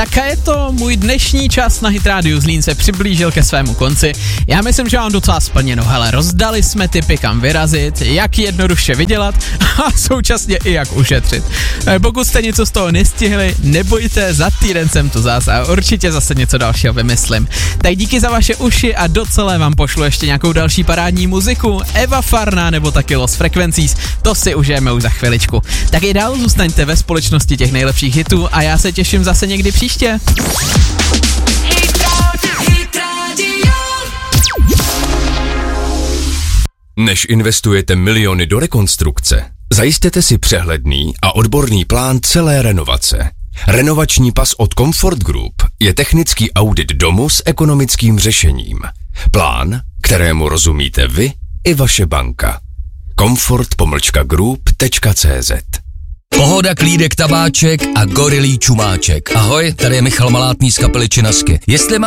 Tak a je to můj dnešní čas na Hit Radio Zlín se přiblížil ke svému konci. Já myslím, že mám docela splněno. Hele, rozdali jsme tipy, kam vyrazit, jak jednoduše vydělat a současně i jak ušetřit. Pokud jste něco z toho nestihli, nebojte, za týden jsem tu zas a určitě zase něco dalšího vymyslím. Tak díky za vaše uši a docela vám pošlu ještě nějakou další parádní muziku. Eva Farná nebo taky Los Frequencies, to si užijeme už za chviličku. Tak i dál zůstaňte ve společnosti těch nejlepších hitů a já se těším zase někdy příště. Než investujete miliony do rekonstrukce, zajistěte si přehledný a odborný plán celé renovace. Renovační pas od Comfort Group je technický audit domu s ekonomickým řešením. Plán, kterému rozumíte vy i vaše banka. comfort-group.cz. Pohoda, klídek, tabáček a gorilí čumáček. Ahoj, tady je Michal Malátný z kapely Činasky. Jestli